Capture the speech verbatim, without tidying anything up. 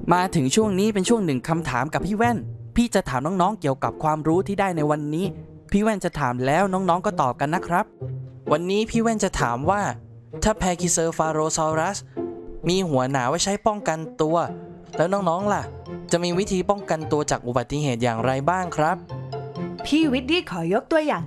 มาถึงช่วงนี้เป็นช่วงหนึ่งคำถามกับพี่แว่นพี่จะถามน้องๆเกี่ยวกับความรู้ที่ได้ในวันนี้พี่แว่นจะถามแล้วน้องๆก็ตอบกันนะครับวันนี้พี่แว่นจะถามว่าถ้าแพคิเซอร์ฟาโรซอรัสมีหัวหนาไว้ใช้ป้องกันตัวแล้วน้องๆล่ะจะมีวิธีป้องกันตัวจากอุบัติเหตุอย่างไรบ้างครับพี่วิดดี้ขอยกตัวอย่าง